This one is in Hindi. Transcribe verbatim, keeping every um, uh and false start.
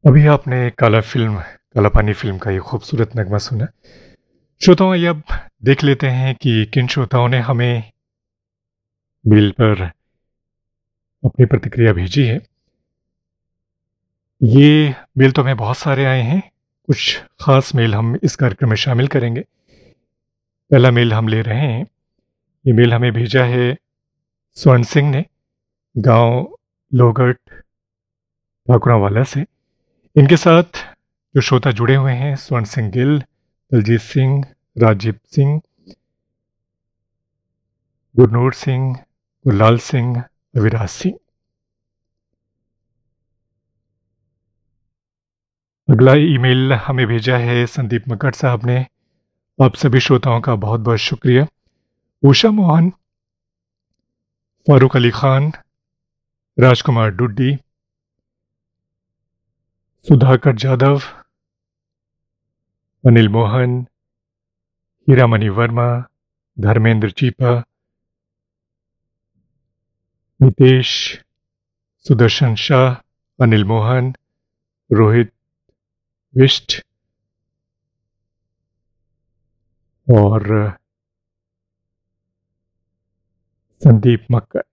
अभी आपने काला फिल्म काला पानी फिल्म का ये खूबसूरत नगमा सुना। श्रोताओं, आइए अब देख लेते हैं कि किन श्रोताओं ने हमें मेल पर अपनी प्रतिक्रिया भेजी है। ये मेल तो हमें बहुत सारे आए हैं, कुछ खास मेल हम इस कार्यक्रम में शामिल करेंगे। पहला मेल हम ले रहे हैं। ये मेल हमें भेजा है स्वर्ण सिंह ने, गांव लोगट ठाकुरावाला से। इनके साथ जो श्रोता जुड़े हुए हैं, स्वर्ण सिंह गिल, दलजीत सिंह, राजीव सिंह, गुरनूर सिंह, गुरलाल सिंह, अविराज सिंह। अगला ईमेल हमें भेजा है संदीप मकड़ साहब ने। आप सभी श्रोताओं का बहुत बहुत शुक्रिया। उषा मोहन, फारूक अली खान, राजकुमार डुड्डी, सुधाकर जाधव, अनिल मोहन, हीरामणि वर्मा, धर्मेंद्र चीपा, नितेश, सुदर्शन शाह, अनिल मोहन, रोहित विष्ट और संदीप मक्कर।